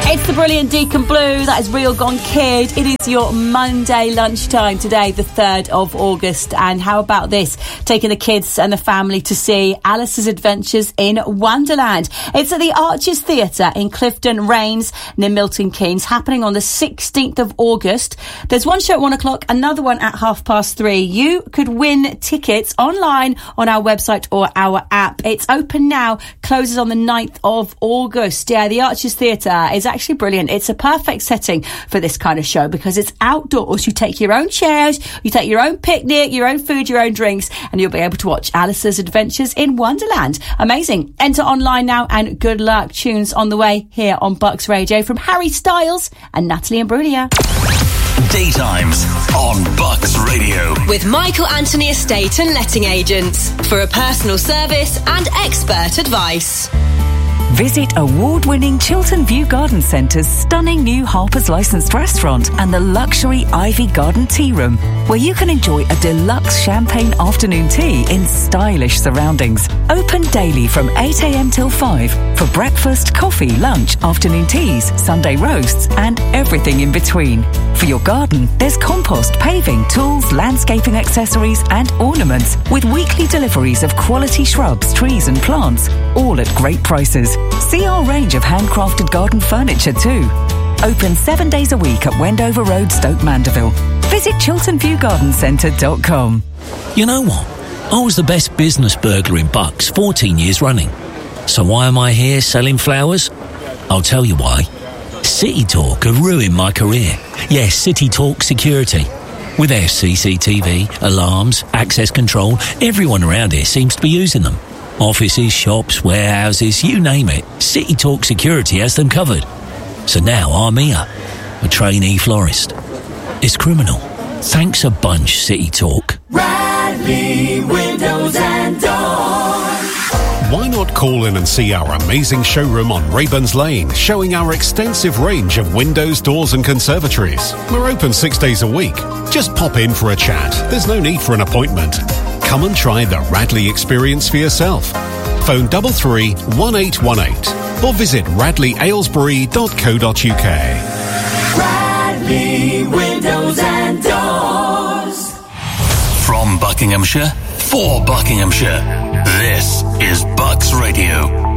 It's the brilliant Deacon Blue. That is Real Gone Kid. It is your Monday lunchtime today, the 3rd of August. And how about this? Taking the kids and the family to see Alice's Adventures in Wonderland. It's at the Arches Theatre in Clifton Rains near Milton Keynes, happening on the 16th of August. There's one show at 1 o'clock, another one at 3:30. You could win tickets online on our website or our app. It's open now, closes on the 9th of August. Yeah, the Arches Theatre is actually brilliant. It's a perfect setting for this kind of show because it's outdoors. You take your own chairs, you take your own picnic, your own food, your own drinks, and you'll be able to watch Alice's Adventures in Wonderland. Amazing. Enter online now and good luck. Tunes on the way here on Bucks Radio from Harry Styles and Natalie Imbruglia. Daytimes on Bucks Radio. With Michael Anthony Estate and Letting Agents for a personal service and expert advice. Visit award-winning Chiltern View Garden Centre's stunning new Harper's licensed restaurant and the luxury Ivy Garden Tea Room, where you can enjoy a deluxe champagne afternoon tea in stylish surroundings. Open daily from 8 a.m. till 5 for breakfast, coffee, lunch, afternoon teas, Sunday roasts and everything in between. For your garden, there's compost, paving, tools, landscaping accessories and ornaments with weekly deliveries of quality shrubs, trees and plants, all at great prices. See our range of handcrafted garden furniture too. Open 7 days a week at Wendover Road, Stoke Mandeville. Visit chilternviewgardencentre.com. You know what? I was the best business burglar in Bucks 14 years running. So why am I here selling flowers? I'll tell you why. City Talk have ruined my career. Yes, City Talk Security. With their CCTV, alarms, access control, everyone around here seems to be using them. Offices, shops, warehouses, you name it. City Talk Security has them covered. So now I'm here, a trainee florist. It's criminal. Thanks a bunch, City Talk. Radley Windows and Doors. Why not call in and see our amazing showroom on Rayburn's Lane, showing our extensive range of windows, doors and conservatories. We're open 6 days a week. Just pop in for a chat. There's no need for an appointment. Come and try the Radley experience for yourself. Phone 33 1818 or visit radleyaylesbury.co.uk. Radley Windows and Doors. From Buckinghamshire, for Buckinghamshire, this is Bucks Radio.